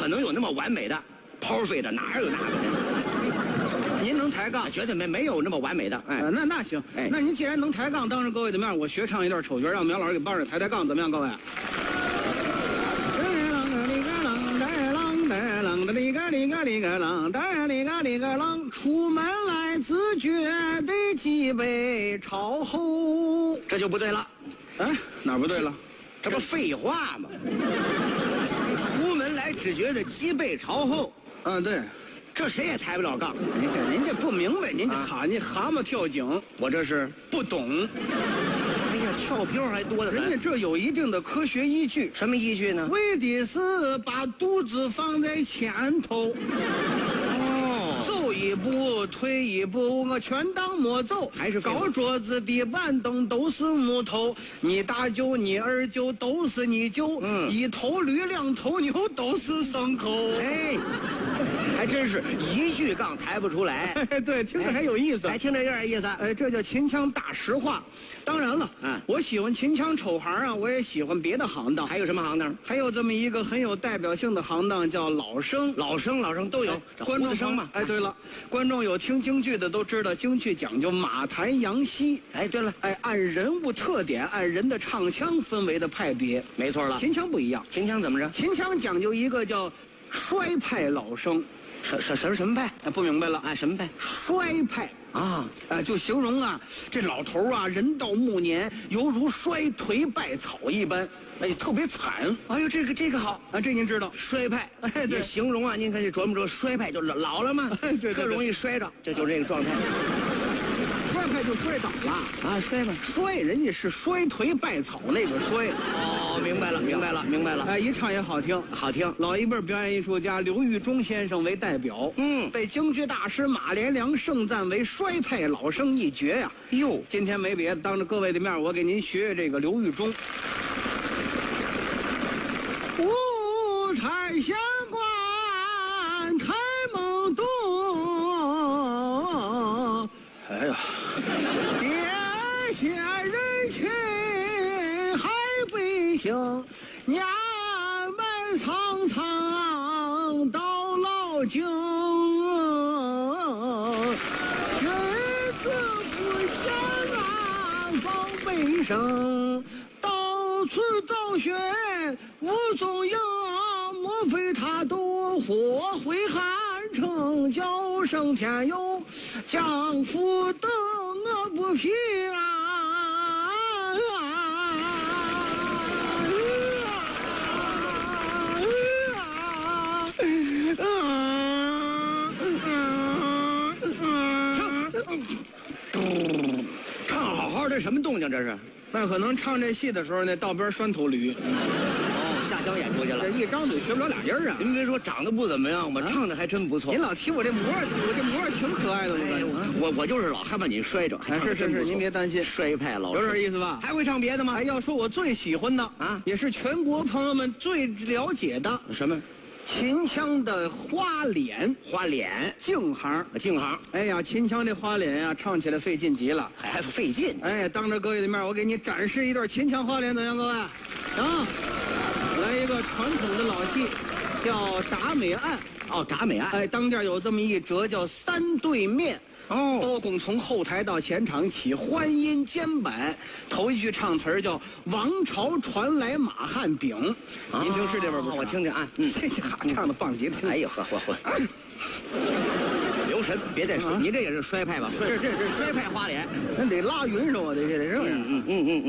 能有那么完美的 perfect 的，哪有那个？ 您能抬杠？ 绝对没有那么完美的。哎， 那行，那您既然能抬杠，当着各位的面，我学唱一段丑角，让苗老师给帮着抬杠，怎么样，各位？出门来自觉得脊背朝后， 这就不对了。 哎，哪儿不对了？ 这不废话吗？出门来只觉得脊背朝后。 对， 这谁也抬不了杠。 您这不明白，您这蛤蟆跳井， 我这是不懂。 哎呀，跳票还多得很。 人家这有一定的科学依据。 什么依据呢？ 为的是把肚子放在前头。走一步退一步，我全当没走。 还是高桌子地板凳都是木头，你大舅你二舅都是你舅，一头驴两头牛都是牲口。 哎，还真是一句杠抬不出来。 对，听着还有意思， 还听着有点意思。 哎，这叫秦腔大实话。当然了，我喜欢秦腔丑行啊，我也喜欢别的行当。 还有什么行当？ 还有这么一个很有代表性的行当，叫老生。 老生都有， 观众生嘛。哎，对了，观众有听京剧的都知道，京剧讲究马台扬戏。 哎，对了， 哎，按人物特点，按人的唱腔分为的派别。 没错了， 秦腔不一样。 秦腔怎么着？ 秦腔讲究一个叫衰派老生。 什么派？ 不明白了。 什么派？ 衰派。就形容这老头人到暮年，犹如衰颓败草一般，特别惨。 哎呦，这个好这您知道， 衰派。 对， 也形容您看这琢磨衰派就老了嘛， 对， 特容易摔着，这就是这个状态。 衰派就摔倒了衰吧， 衰，人家是衰颓败草那个衰。 明白了。 一唱也好听， 好听。 老一辈表演艺术家刘玉忠先生为代表，被京剧大师马连良盛赞为衰派老生一绝呀。 哟， 今天没别的，当着各位的面，我给您学这个刘玉忠。五彩霞冠开蒙洞，哎呀，跌下人群还不行，娘们苍苍到老井，日子不见防备声，到处找寻无踪影，莫非他都活回汉城，叫声天佑将夫等我不平唱好好的什么动静这是？ 那可能唱这戏的时候那道边拴头驴。 下乡演出去了， 这一张嘴学不了俩音啊！ 您别说长得不怎么样吧，唱的还真不错。 您老提我这模样，我这模样挺可爱的。 我就是老害怕你摔着。 是，您别担心。 衰派老有点意思吧？ 还会唱别的吗？ 还要说我最喜欢的也是全国朋友们最了解的什么？ 秦腔的花脸。净行。哎呀，秦腔这花脸呀，唱起来费劲极了， 还费劲。 哎，当着各位的面，我给你展示一段秦腔花脸，怎么样，各位？来一个传统的老戏，叫铡美案。 铡美案。 哎，当店有这么一折叫三对面。包公从后台到前场起，欢音监板。头一句唱词叫“王朝传来马汉饼”，您听是这边不？ 我听听这唱的棒极了！ 哎呦呵，留神，别再说，你这也是衰派吧？这是衰派花脸， 那得拉匀是吧？得是不是？